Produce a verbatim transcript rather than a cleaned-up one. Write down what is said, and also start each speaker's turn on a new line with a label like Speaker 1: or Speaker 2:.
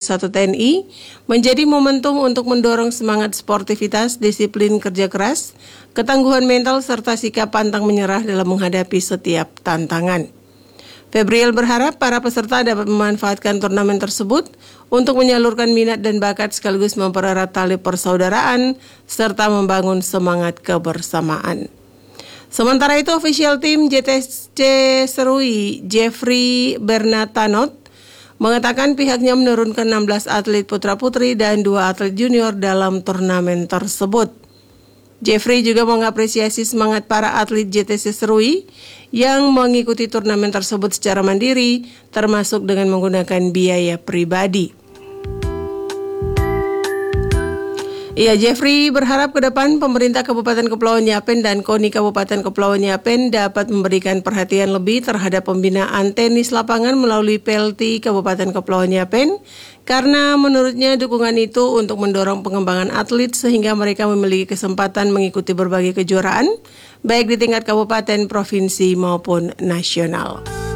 Speaker 1: satu T N I menjadi momentum untuk mendorong semangat sportivitas, disiplin kerja keras, ketangguhan mental, serta sikap pantang menyerah dalam menghadapi setiap tantangan. Febriel berharap para peserta dapat memanfaatkan turnamen tersebut untuk menyalurkan minat dan bakat sekaligus mempererat tali persaudaraan serta membangun semangat kebersamaan. Sementara itu, official tim J T C Serui Jeffrey Bernatanot mengatakan pihaknya menurunkan enam belas atlet putra-putri dan dua atlet junior dalam turnamen tersebut. Jeffrey juga mengapresiasi semangat para atlet J T C Serui yang mengikuti turnamen tersebut secara mandiri, termasuk dengan menggunakan biaya pribadi. Ya, Jeffrey berharap ke depan pemerintah Kabupaten Kepulauan Yapen dan KONI Kabupaten Kepulauan Yapen dapat memberikan perhatian lebih terhadap pembinaan tenis lapangan melalui P L T Kabupaten Kepulauan Yapen, karena menurutnya dukungan itu untuk mendorong pengembangan atlet sehingga mereka memiliki kesempatan mengikuti berbagai kejuaraan, baik di tingkat kabupaten, provinsi maupun nasional.